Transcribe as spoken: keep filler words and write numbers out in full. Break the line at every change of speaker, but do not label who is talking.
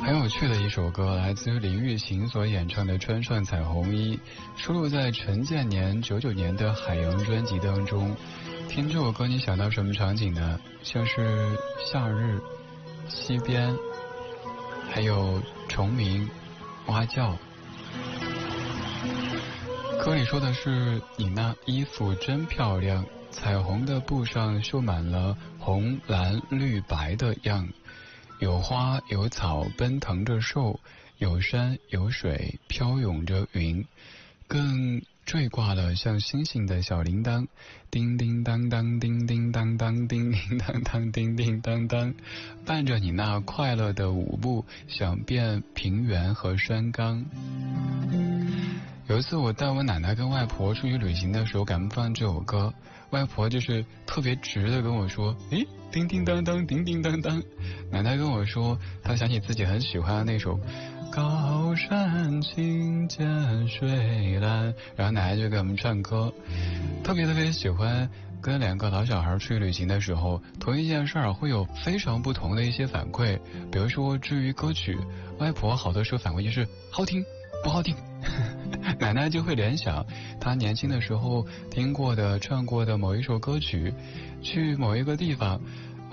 很有趣的一首歌，来自于林玉琴所演唱的《穿上彩虹衣》，收录在陈建年九九年的《海洋》专辑当中。听这首歌，你想到什么场景呢？像是夏日、溪边，还有虫鸣、蛙叫。歌里说的是你那衣服真漂亮，彩虹的布上绣满了红蓝绿白的样，有花有草奔腾着瘦，有山有水飘涌着云，更坠挂了像星星的小铃铛，叮叮当当叮叮当当叮叮当当叮叮当当，伴着你那快乐的舞步，想遍平原和山岗。有一次我带我奶奶跟外婆出去旅行的时候，敢不放这首歌，外婆就是特别直的跟我说，诶，叮叮当当叮叮当当。奶奶跟我说她想起自己很喜欢的那首高山青涧水蓝，然后奶奶就给我们唱歌。特别特别喜欢跟两个老小孩出去旅行的时候，同一件事儿会有非常不同的一些反馈。比如说至于歌曲，外婆好多时候反馈就是好听不好听，奶奶就会联想她年轻的时候听过的唱过的某一首歌曲，去某一个地方